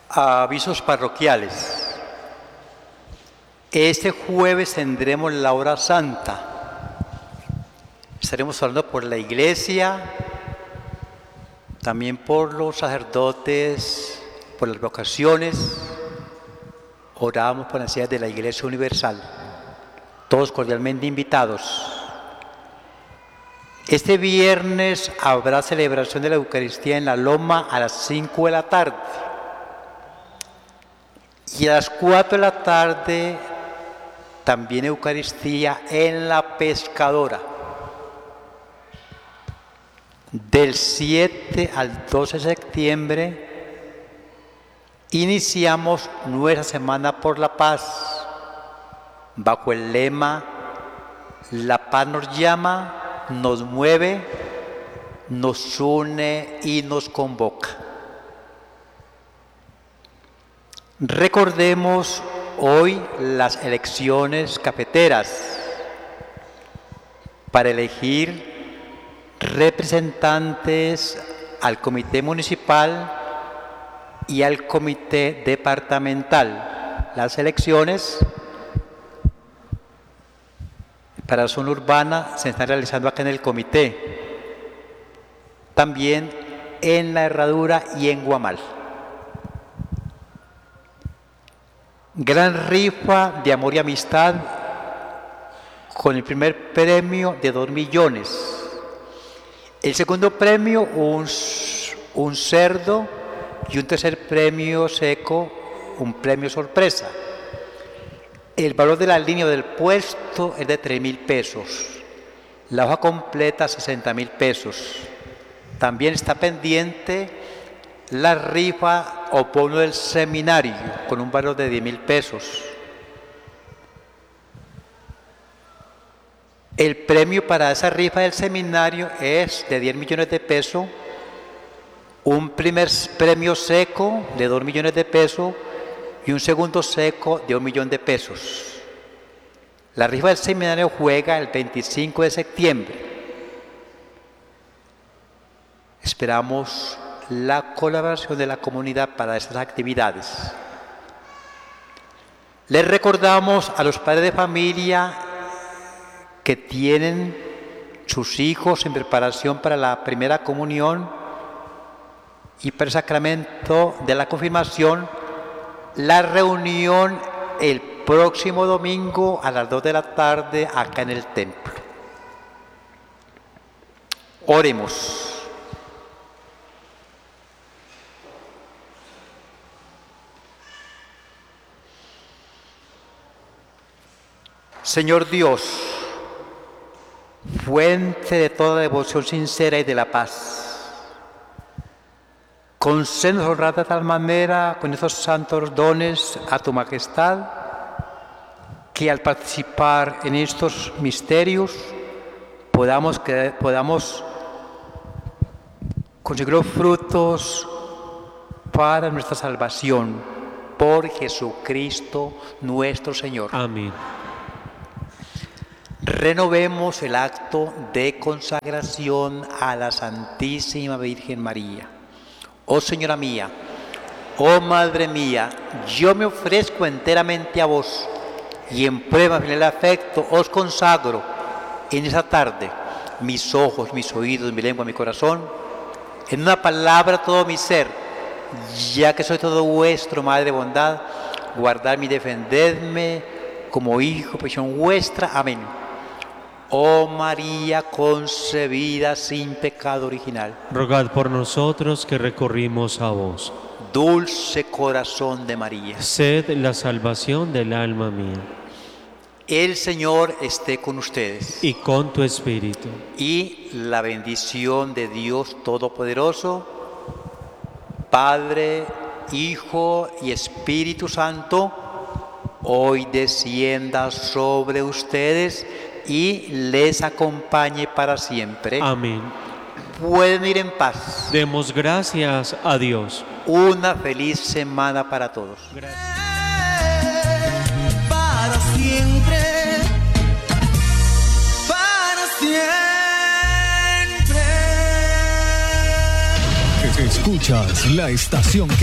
Avisos parroquiales. Este jueves tendremos la hora santa. Estaremos hablando por la iglesia, también por los sacerdotes, por las vocaciones. Oramos por las necesidades de la Iglesia Universal. Todos cordialmente invitados. Este viernes habrá celebración de la Eucaristía en la Loma a las 5 de la tarde. Y a las 4 de la tarde también Eucaristía en la Pescadora. Del 7 al 12 de septiembre iniciamos nuestra Semana por la Paz, bajo el lema La paz nos llama, nos mueve, nos une y nos convoca. Recordemos hoy las elecciones cafeteras para elegir representantes al comité municipal y al comité departamental. Las elecciones para la zona urbana se están realizando acá en el comité, también en La Herradura y en Guamal. Gran rifa de amor y amistad con el primer premio de 2 millones. El segundo premio, un cerdo, y un tercer premio seco, un premio sorpresa. El valor de la línea del puesto es de 3.000 pesos. La hoja completa, 60.000 pesos. También está pendiente la rifa o bono del seminario con un valor de 10.000 pesos. El premio para esa rifa del seminario es de 10 millones de pesos, un primer premio seco de 2 millones de pesos y un segundo seco de 1 millón de pesos. La rifa del seminario juega el 25 de septiembre. Esperamos la colaboración de la comunidad para estas actividades. Les recordamos a los padres de familia que tienen sus hijos en preparación para la primera comunión y para el sacramento de la confirmación, la reunión el próximo domingo a las 2 de la tarde acá en el templo. Oremos. Señor Dios, fuente de toda devoción sincera y de la paz, concédenos honrar de tal manera con estos santos dones a tu majestad, que al participar en estos misterios podamos conseguir los frutos para nuestra salvación, por Jesucristo nuestro Señor. Amén. Renovemos el acto de consagración a la Santísima Virgen María. Oh Señora mía, oh Madre mía, yo me ofrezco enteramente a vos y en prueba del afecto os consagro en esta tarde mis ojos, mis oídos, mi lengua, mi corazón, en una palabra todo mi ser, ya que soy todo vuestro, Madre bondad, guardadme y defendedme como hijo, prisión vuestra. Amén. Oh María concebida sin pecado original, Rogad por nosotros que recurrimos a vos. Dulce corazón de María, Sed la salvación del alma mía. el Señor esté con ustedes. Y con tu espíritu. Y la bendición de Dios Todopoderoso, Padre, Hijo y Espíritu Santo, hoy descienda sobre ustedes y les acompañe para siempre. Amén. Pueden ir en paz. Demos gracias a Dios. Una feliz semana para todos. Para siempre, para siempre. Escuchas la estación